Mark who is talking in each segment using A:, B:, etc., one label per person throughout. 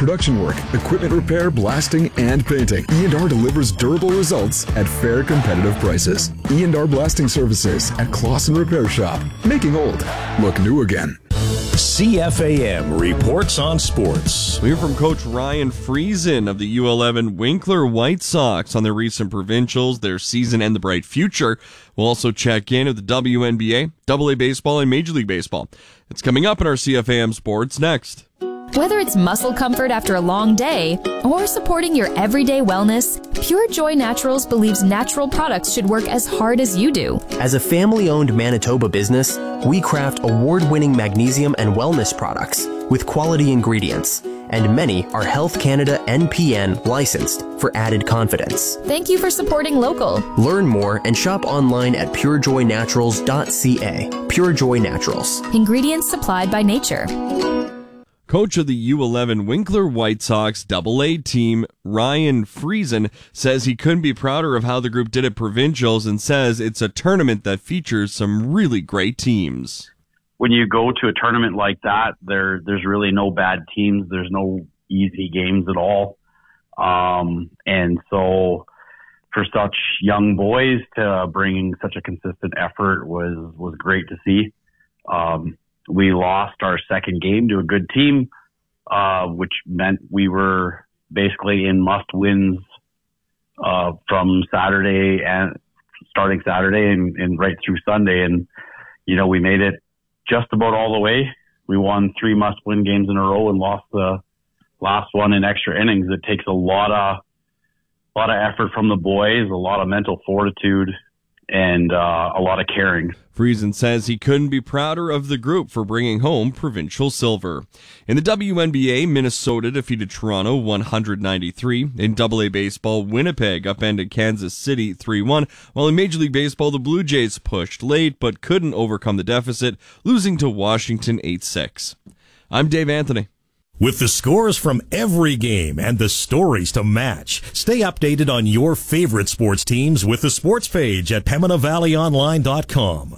A: production work, equipment repair, blasting, and painting. E&R delivers durable results at fair, competitive prices. E&R Blasting Services at Clausen Repair Shop. Making old look new again.
B: CFAM reports on sports.
C: We hear from Coach Ryan Friesen of the U11 Winkler White Sox on their recent provincials, their season, and the bright future. We'll also check in at the WNBA, AA Baseball, and Major League Baseball. It's coming up in our CFAM Sports next.
D: Whether it's muscle comfort after a long day or supporting your everyday wellness, Pure Joy Naturals believes natural products should work as hard as you do.
E: As a family-owned Manitoba business, we craft award-winning magnesium and wellness products with quality ingredients, and many are Health Canada NPN licensed for added confidence.
D: Thank you for supporting local.
E: Learn more and shop online at purejoynaturals.ca. Pure Joy Naturals.
D: Ingredients supplied by nature.
C: Coach of the U11 Winkler White Sox AA team, Ryan Friesen, says he couldn't be prouder of how the group did at provincials and says it's a tournament that features some really great teams.
F: When you go to a tournament like that, there's really no bad teams. There's no easy games at all. And so for such young boys to bring such a consistent effort was great to see. We lost our second game to a good team, which meant we were basically in must-wins from Saturday and starting Saturday and right through Sunday. And, we made it just about all the way. We won 3 must-win games in a row and lost the last one in extra innings. It takes a lot of effort from the boys, a lot of mental fortitude, and a lot of caring.
C: Friesen says he couldn't be prouder of the group for bringing home provincial silver. In the WNBA, Minnesota defeated Toronto 193. In AA Baseball, Winnipeg upended Kansas City 3-1, while in Major League Baseball, the Blue Jays pushed late but couldn't overcome the deficit, losing to Washington 8-6. I'm Dave Anthony.
B: With the scores from every game and the stories to match, stay updated on your favorite sports teams with the sports page at PemonaValleyOnline.com.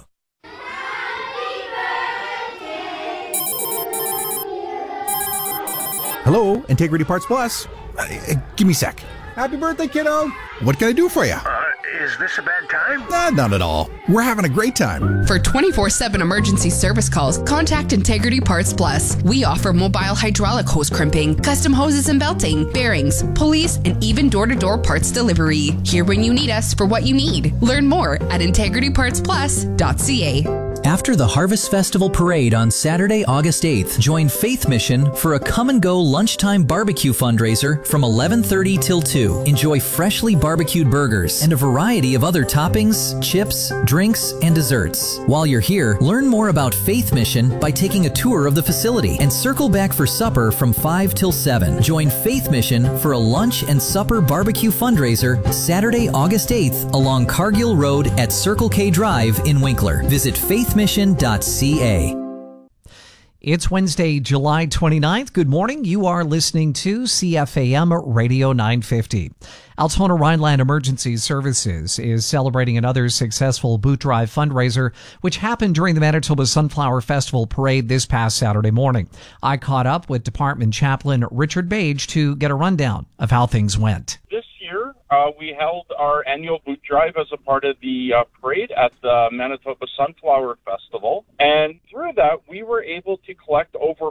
G: Hello, Integrity Parts Plus. Give me a sec.
H: Happy birthday, kiddo.
G: What can I do for you?
H: Is this a bad time?
G: Not at all. We're having a great time.
I: For 24/7 emergency service calls, contact Integrity Parts Plus. We offer mobile hydraulic hose crimping, custom hoses and belting, bearings, pulleys, and even door-to-door parts delivery. Here when you need us for what you need. Learn more at integritypartsplus.ca.
J: After the Harvest Festival Parade on Saturday, August 8th, join Faith Mission for a come-and-go lunchtime barbecue fundraiser from 11:30 till 2. Enjoy freshly barbecued burgers and a variety of other toppings, chips, drinks, and desserts. While you're here, learn more about Faith Mission by taking a tour of the facility and circle back for supper from 5 till 7. Join Faith Mission for a lunch and supper barbecue fundraiser Saturday, August 8th along Cargill Road at Circle K Drive in Winkler. Visit faithmission.ca.
K: It's Wednesday, July 29th. Good morning. You are listening to CFAM Radio 950. Altona Rhineland Emergency Services is celebrating another successful boot drive fundraiser, which happened during the Manitoba Sunflower Festival Parade this past Saturday morning. I caught up with Department Chaplain Richard Bage to get a rundown of how things went.
L: This year, we held our annual boot drive as a part of the parade at the Manitoba Sunflower Festival. And through that, we were able to collect over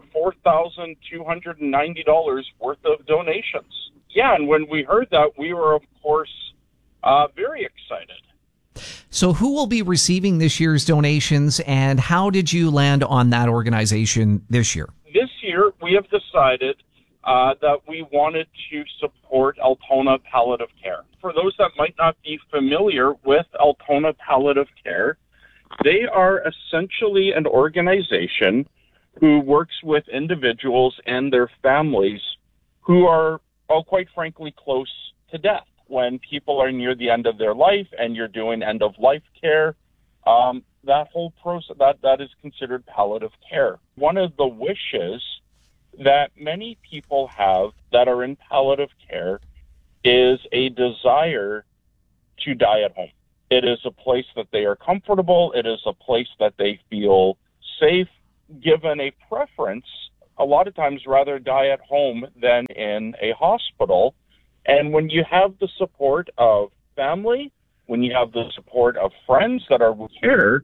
L: $4,290 worth of donations. Yeah, and when we heard that, we were, of course, very excited.
K: So who will be receiving this year's donations, and how did you land on that organization this year?
L: This year, we have decided that we wanted to support Altona Palliative Care. For those that might not be familiar with Altona Palliative Care, they are essentially an organization who works with individuals and their families who are, quite frankly, close to death. When people are near the end of their life and you're doing end-of-life care, that whole process, that is considered palliative care. One of the wishes that many people have that are in palliative care is a desire to die at home. It is a place that they are comfortable. It is a place that they feel safe, given a preference a lot of times rather die at home than in a hospital. And when you have the support of family, when you have the support of friends that are with care,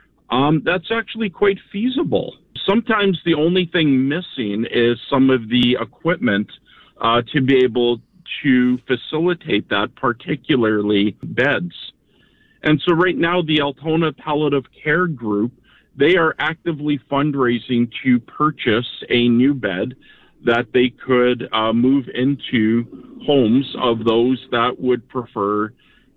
L: that's actually quite feasible. Sometimes the only thing missing is some of the equipment to be able to facilitate that, particularly beds. And so right now, the Altona Palliative Care Group, they are actively fundraising to purchase a new bed that they could move into homes of those that would prefer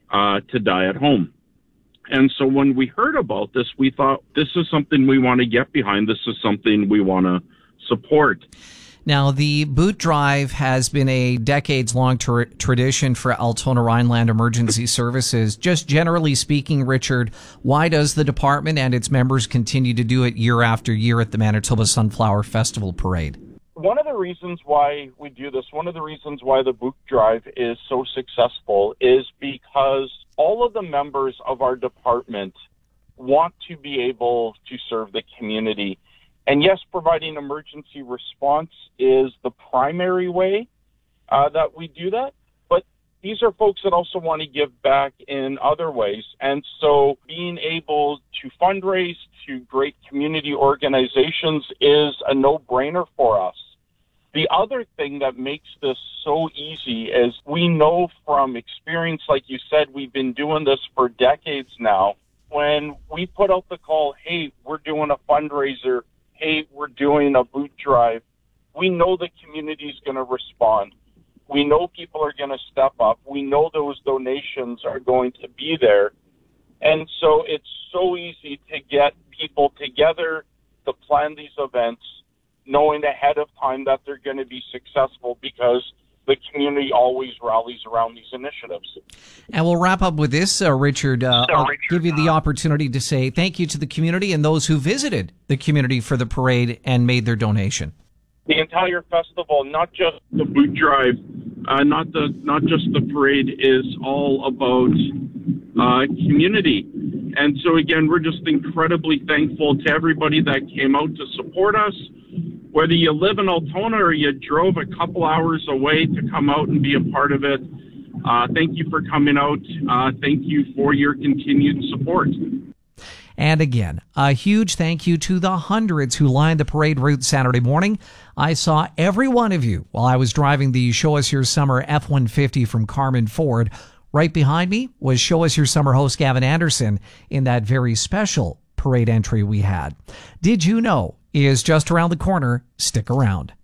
L: to die at home. And so when we heard about this, we thought this is something we want to get behind. This is something we want to support.
K: Now, the boot drive has been a decades-long tradition for Altona Rhineland Emergency Services. Just generally speaking, Richard, why does the department and its members continue to do it year after year at the Manitoba Sunflower Festival Parade?
L: One of the reasons why we do this, one of the reasons why the boot drive is so successful is because all of the members of our department want to be able to serve the community. And yes, providing emergency response is the primary way that we do that. But these are folks that also want to give back in other ways. And so being able to fundraise to great community organizations is a no-brainer for us. The other thing that makes this so easy is we know from experience, like you said, we've been doing this for decades now. When we put out the call, hey, we're doing a fundraiser, hey, we're doing a boot drive, we know the community is going to respond. We know people are going to step up. We know those donations are going to be there. And so it's so easy to get people together to plan these events, knowing ahead of time that they're going to be successful because the community always rallies around these initiatives.
K: And we'll wrap up with this, Richard. I'll give you the opportunity to say thank you to the community and those who visited the community for the parade and made their donation.
L: The entire festival, not just the boot drive, not just the parade, is all about community. And so again, we're just incredibly thankful to everybody that came out to support us. Whether you live in Altona or you drove a couple hours away to come out and be a part of it, thank you for coming out. Thank you for your continued support.
K: And again, a huge thank you to the hundreds who lined the parade route Saturday morning. I saw every one of you while I was driving the Show Us Your Summer F-150 from Carman Ford. Right behind me was Show Us Your Summer host Gavin Anderson in that very special parade entry we had. Did you know is just around the corner. Stick around.